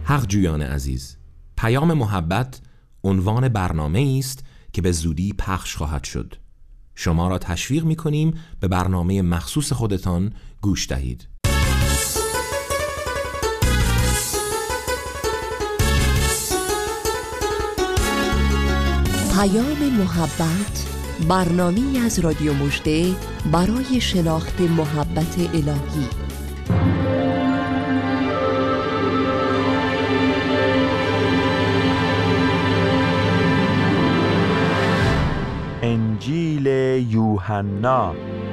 حق جویان عزیز، پیام محبت عنوان برنامه است که به زودی پخش خواهد شد. شما را تشویق می‌کنیم به برنامه مخصوص خودتان گوش دهید. پیام محبت، برنامه‌ای از رادیو مژده برای شناخت محبت الهی. انجیل یوحنا.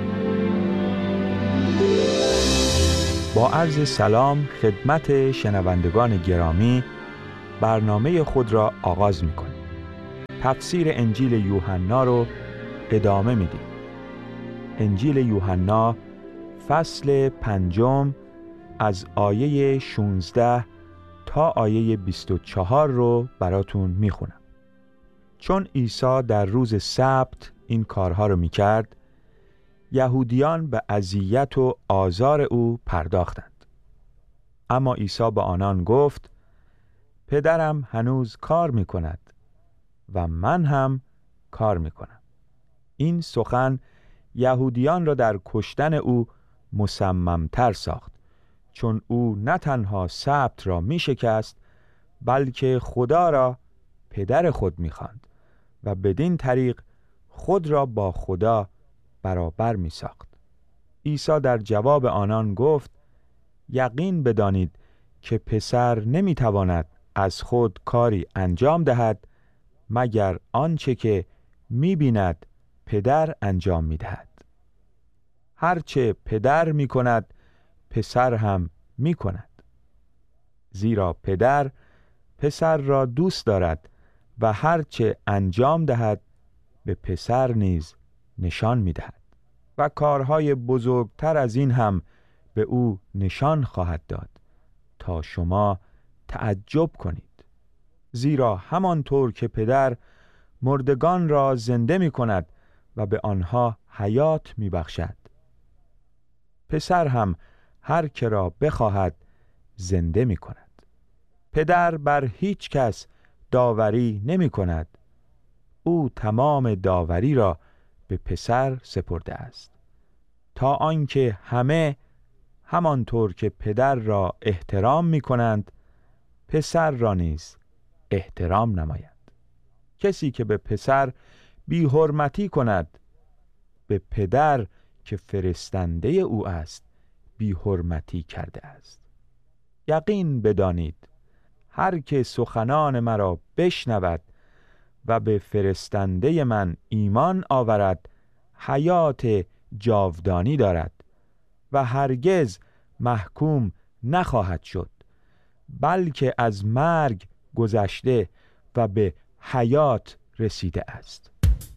با عرض سلام خدمت شنوندگان گرامی، برنامه خود را آغاز می‌کنیم. تفسیر انجیل یوحنا رو ادامه میدیم. انجیل یوحنا فصل 5 از آیه 16 تا آیه 24 رو براتون میخونم. چون عیسی در روز سبت این کارها رو میکرد، یهودیان به اذیت و آزار او پرداختند. اما عیسی به آنان گفت: پدرم هنوز کار میکند و من هم کار میکنم. این سخن یهودیان را در کشتن او مصممتر ساخت، چون او نه تنها سبت را میشکست، بلکه خدا را پدر خود میخواند و بدین طریق خود را با خدا برابر میساخت. عیسی در جواب آنان گفت: یقین بدانید که پسر نمیتواند از خود کاری انجام دهد مگر آنچه که می‌بیند پدر انجام می‌دهد. هرچه پدر می‌کند پسر هم می‌کند، زیرا پدر پسر را دوست دارد و هرچه انجام دهد به پسر نیز نشان می‌دهد و کارهای بزرگتر از این هم به او نشان خواهد داد تا شما تعجب کنید. زیرا همانطور که پدر مردگان را زنده می کند و به آنها حیات می بخشد، پسر هم هر که را بخواهد زنده می کند. پدر بر هیچ کس داوری نمی کند، او تمام داوری را به پسر سپرده است، تا آنکه همه همانطور که پدر را احترام می کنند پسر را نیز احترام نمایند. کسی که به پسر بی حرمتی کند، به پدر که فرستنده او است بی حرمتی کرده است. یقین بدانید هر که سخنان مرا بشنود و به فرستنده من ایمان آورد حیات جاودانی دارد و هرگز محکوم نخواهد شد، بلکه از مرگ گذشته و به حیات رسیده است.